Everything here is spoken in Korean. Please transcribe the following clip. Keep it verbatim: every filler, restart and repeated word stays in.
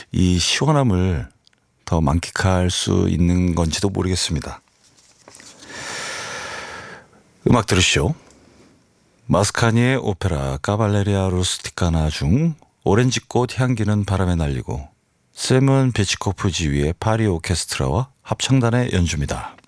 이 시원함을 더 만끽할 수 있는 건지도 모르겠습니다. 음악 들으시죠. 마스카니의 오페라 카발레리아 루스티카나 중 오렌지꽃 향기는 바람에 날리고 세문 베치코프 지휘의 파리 오케스트라와 합창단의 연주입니다.